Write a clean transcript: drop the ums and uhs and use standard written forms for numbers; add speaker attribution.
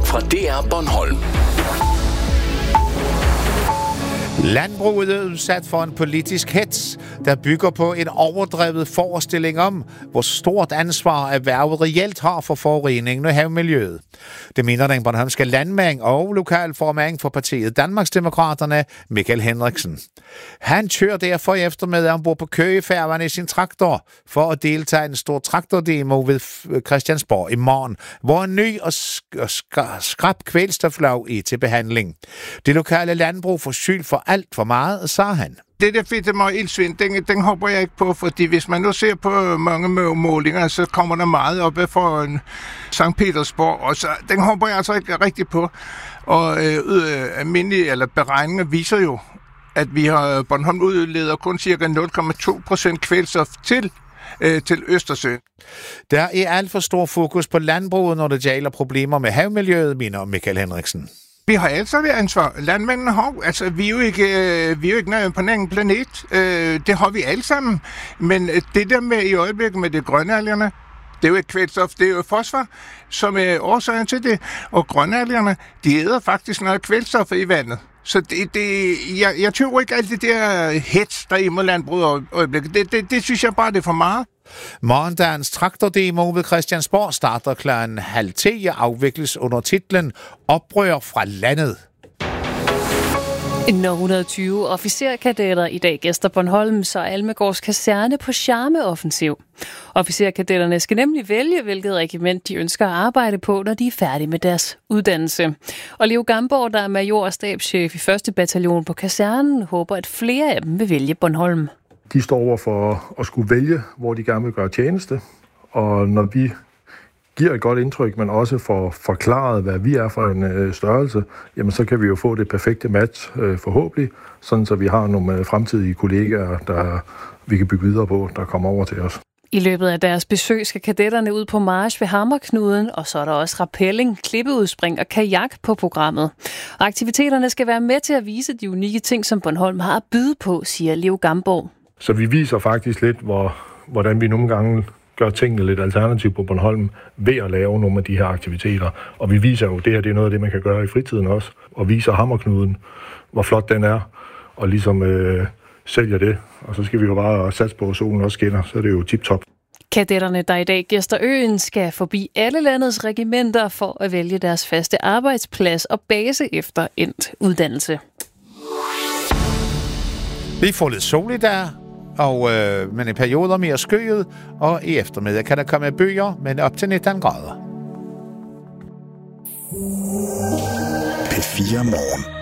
Speaker 1: fra DR Bornholm.
Speaker 2: Landbruget er udsat for en politisk hets, der bygger på en overdrevet forestilling om, hvor stort ansvar erhvervet reelt har for forureningen af havmiljøet. Det mener den bornholmske landmand og lokalformand for partiet Danmarksdemokraterne, Michael Henriksen. Han kører derfor i eftermiddag ombord på Køgefærgen i sin traktor for at deltage i en stor traktordemo ved Christiansborg i morgen, hvor en ny og skrap kvælstoflov er til behandling. Det lokale landbrug får skyld for alt for meget, sagde han.
Speaker 3: Det der fedte mig ildsvind, den hopper jeg ikke på, fordi hvis man nu ser på mange målinger, så kommer der meget op fra Sankt Petersborg, og så den hopper jeg altså ikke rigtig på. Og almindelige eller beregninger viser jo, at vi har Bornholm udleder kun cirka 0,2% kvælstof til Østersøen.
Speaker 2: Der er alt for stor fokus på landbruget, når det gælder problemer med havmiljøet, mener Michael Henriksen.
Speaker 3: Vi har altså det ansvar. Landmændene har, altså vi er jo ikke nede på en anden planet. Det har vi alle sammen. Men det der med i øjeblikket med de grønalgerne, det er jo et kvælstof, det er jo fosfor, som er årsagen til det. Og grønalgerne, de æder faktisk noget kvælstof i vandet. Så jeg tror ikke alt det der hets, der er imod landbruget i øjeblikket. Det synes jeg bare, det er for meget.
Speaker 2: Morgendagens traktordemo ved Christiansborg starter kl. 9:30 og afvikles under titlen Oprør fra landet.
Speaker 4: Når 120 officerkadetter i dag gæster Bornholms og Almegårds kaserne på charmeoffensiv. Officerkadetterne skal nemlig vælge, hvilket regiment de ønsker at arbejde på, når de er færdige med deres uddannelse. Og Leo Gamborg, der er major og stabschef i 1. bataljon på kasernen, håber, at flere af dem vil vælge Bornholm.
Speaker 5: De står over for at skulle vælge, hvor de gerne vil gøre tjeneste. Og når vi giver et godt indtryk, men også får forklaret, hvad vi er for en størrelse, jamen så kan vi jo få det perfekte match forhåbentlig, sådan så vi har nogle fremtidige kollegaer, der vi kan bygge videre på, der kommer over til os.
Speaker 4: I løbet af deres besøg skal kadetterne ud på march ved Hammerknuden, og så er der også rappelling, klippeudspring og kajak på programmet. Og aktiviteterne skal være med til at vise de unikke ting, som Bornholm har at byde på, siger Leo Gamborg.
Speaker 5: Så vi viser faktisk lidt, hvordan vi nogle gange gør tingene lidt alternativt på Bornholm ved at lave nogle af de her aktiviteter. Og vi viser jo, det her det er noget af det, man kan gøre i fritiden også, og viser Hammerknuden, hvor flot den er, og ligesom sælger det. Og så skal vi jo bare satse på, at solen også skinner, så er det jo tip-top.
Speaker 4: Kadetterne, der i dag gæster øen, skal forbi alle landets regimenter for at vælge deres faste arbejdsplads og base efter endt uddannelse.
Speaker 2: Vi får lidt sol i dag, men i perioder mere skyet, og i eftermiddag kan der komme byer, men op til 19 grader.
Speaker 1: P4 Morgen.